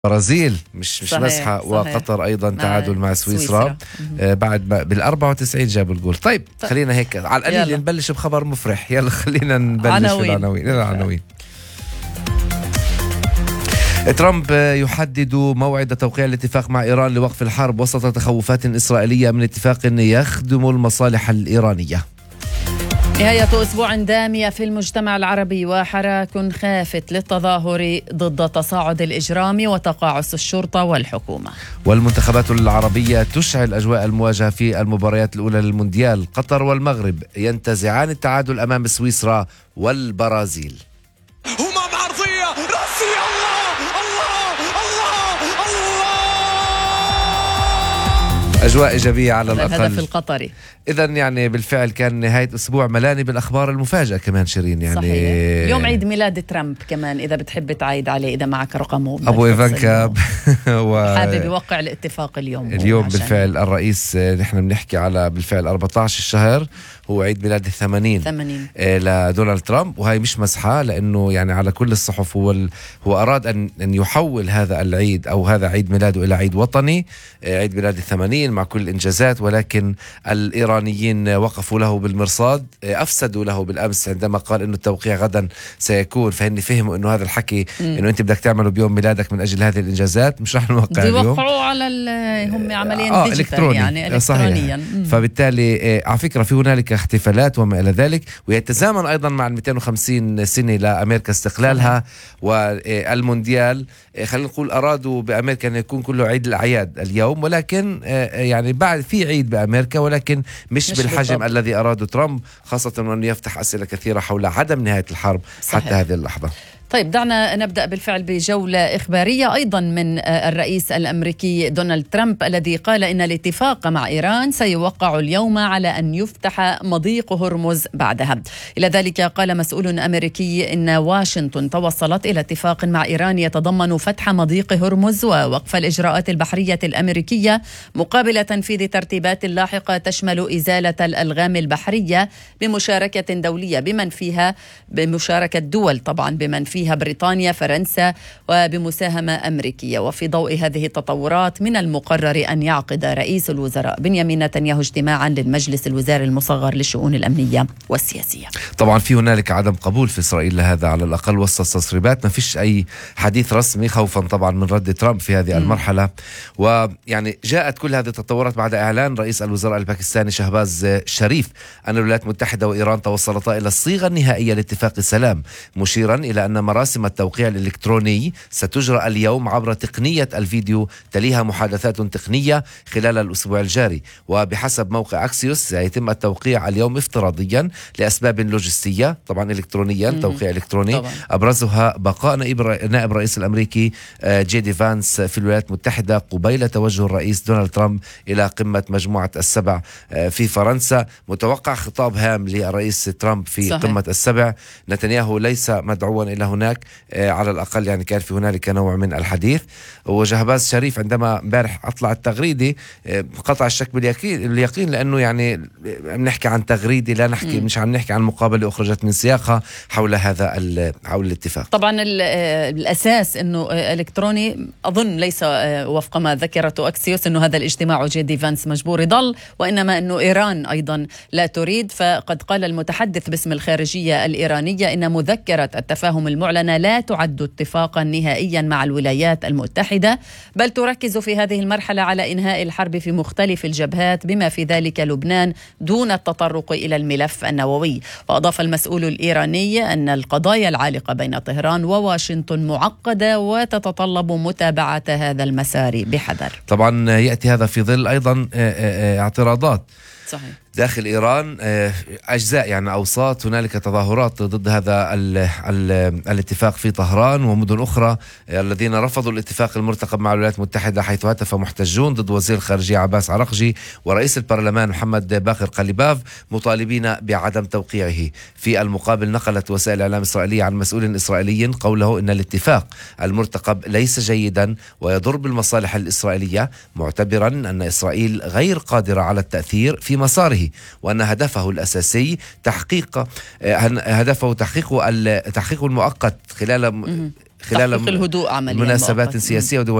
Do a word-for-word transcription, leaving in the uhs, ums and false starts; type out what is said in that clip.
برازيل مش مش صحيح مسحة صحيح. وقطر أيضا مع تعادل مع سويسرا, سويسرا. آه بعد بال أربعة وتسعين جابوا الجول. طيب, طيب خلينا هيك على القليل يلا. نبلش بخبر مفرح. يلا خلينا نبلش عناوين. بالعناوين. يلا عناوين. ترامب يحدد موعد توقيع الاتفاق مع إيران لوقف الحرب وسط تخوفات إسرائيلية من اتفاق يخدم المصالح الإيرانية. نهاية أسبوع دامية في المجتمع العربي وحراك خافت للتظاهر ضد تصاعد الإجرام وتقاعس الشرطة والحكومة. والمنتخبات العربية تشعل أجواء المواجهة في المباريات الأولى للمونديال. قطر والمغرب ينتزعان التعادل أمام سويسرا والبرازيل. هما بعرضية رأسية. الله الله الله الله. أجواء إيجابية على الأقل. الهدف القطري. إذن يعني بالفعل كان نهاية أسبوع ملاني بالأخبار المفاجئة كمان شيرين. يعني صحيح. اليوم عيد ميلاد ترامب كمان إذا بتحب تعيد عليه إذا معك رقمه أبو إيفانكا و... حابب يوقع الاتفاق اليوم. اليوم بالفعل الرئيس نحن بنحكي على بالفعل أربعة عشر الشهر هو عيد ميلاد الثمانين ثمانين لدونالد ترامب, وهي مش مسحة لأنه يعني على كل الصحف هو ال... هو أراد أن أن يحول هذا العيد أو هذا عيد ميلاده إلى عيد وطني, عيد ميلاد الثمانين مع كل الإنجازات, ولكن الإيرانيين وقفوا له بالمرصاد, أفسدوا له بالأمس عندما قال إنه التوقيع غدا سيكون, فهن فهموا إنه هذا الحكي إنه أنت بدك تعمله بيوم ميلادك من أجل هذه الإنجازات, مش رح نوقع اليوم. يوقعوا على هم عمليا آه ديجيتال إلكتروني. يعني إلكترونيا. صحيح. فبالتالي آه على فكرة في هنالك احتفالات وما إلى ذلك, ويتزامن أيضا مع مئتين وخمسين سنة لأمريكا استقلالها والمونديال. خلينا نقول أرادوا بأمريكا أن يكون كله عيد الأعياد اليوم, ولكن يعني بعد في عيد بأمريكا ولكن مش, مش بالحجم بالضبط الذي أراده ترامب, خاصة أنه يفتح أسئلة كثيرة حول عدم نهاية الحرب. صحيح. حتى هذه اللحظة. طيب دعنا نبدأ بالفعل بجولة إخبارية أيضا من الرئيس الأمريكي دونالد ترامب الذي قال إن الاتفاق مع إيران سيوقع اليوم على أن يفتح مضيق هرمز بعدها. إلى ذلك قال مسؤول أمريكي إن واشنطن توصلت إلى اتفاق مع إيران يتضمن فتح مضيق هرمز ووقف الإجراءات البحرية الأمريكية مقابل تنفيذ ترتيبات لاحقة تشمل إزالة الألغام البحرية بمشاركة دولية بمن فيها بمشاركة دول طبعا بمن فيها فيها بريطانيا فرنسا وبمساهمة أمريكية. وفي ضوء هذه التطورات من المقرر أن يعقد رئيس الوزراء بنيامين نتنياهو اجتماعا للمجلس الوزاري المصغر للشؤون الأمنية والسياسية. طبعا في هنالك عدم قبول في إسرائيل لهذا على الأقل وسط التسريبات, ما فيش أي حديث رسمي خوفا طبعا من رد ترامب في هذه م. المرحلة. ويعني جاءت كل هذه التطورات بعد إعلان رئيس الوزراء الباكستاني شهباز شريف أن الولايات المتحدة وإيران توصلتا إلى الصيغة النهائية لاتفاق السلام, مشيرا إلى أن مراسم التوقيع الإلكتروني ستجرى اليوم عبر تقنية الفيديو, تليها محادثات تقنية خلال الأسبوع الجاري. وبحسب موقع أكسيوس سيتم التوقيع اليوم افتراضيا لأسباب لوجستية, طبعا إلكترونيا توقيع إلكتروني طبعا. أبرزها بقاء نائب الرئيس الأمريكي جي دي فانس في الولايات المتحدة قبيل توجه الرئيس دونالد ترامب إلى قمة مجموعة السبع في فرنسا. متوقع خطاب هام للرئيس ترامب في صحيح. قمة السبع. نتنياهو ليس مدعوا إلى هناك, على الأقل يعني كان في هنالك نوع من الحديث. وشهباز شريف عندما امبارح أطلع التغريدة قطع الشك باليقين اليقين لأنه يعني بنحكي عن تغريدة, لا نحكي م. مش عم نحكي عن مقابلة أخرجت من سياقها حول هذا حول الاتفاق. طبعا الأساس أنه إلكتروني, أظن ليس وفق ما ذكرته أكسيوس أنه هذا الاجتماع جي دي فانس مجبور يضل, وإنما أنه إيران أيضا لا تريد. فقد قال المتحدث باسم الخارجية الإيرانية إن مذكرة التفاهم المعلنة لا تعد اتفاقا نهائيا مع الولايات المتحدة, بل تركز في هذه المرحلة على إنهاء الحرب في مختلف الجبهات بما في ذلك لبنان دون التطرق إلى الملف النووي. وأضاف المسؤول الإيراني أن القضايا العالقة بين طهران وواشنطن معقدة وتتطلب متابعة هذا المسار بحذر. طبعا يأتي هذا في ظل أيضا اعتراضات صحيح. داخل إيران, أجزاء يعني أوساط هنالك تظاهرات ضد هذا ال ال الاتفاق في طهران ومدن أخرى الذين رفضوا الاتفاق المرتقب مع الولايات المتحدة, حيث هتف محتجون ضد وزير الخارجية عباس عرقجي ورئيس البرلمان محمد باقر قليباف مطالبين بعدم توقيعه. في المقابل نقلت وسائل الإعلام الإسرائيلية عن مسؤول إسرائيلي قوله إن الاتفاق المرتقب ليس جيدا ويضر بالمصالح الإسرائيلية, معتبرا أن إسرائيل غير قادرة على التأثير في مساره, وأن هدفه الأساسي تحقيق هدفه تحقيق تحقيق المؤقت خلال خلال تحقيق الهدوء عمليا مناسبات مؤقت. سياسية ودول